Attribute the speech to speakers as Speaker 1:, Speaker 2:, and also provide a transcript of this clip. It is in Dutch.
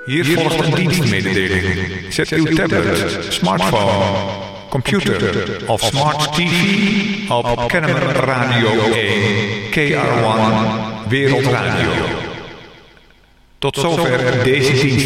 Speaker 1: Hier volgt een dienstmededeling. Zet uw tablet, smartphone, computer of smart TV op Kennemer Radio 1 KR1 Wereldradio. Tot zover deze dienst.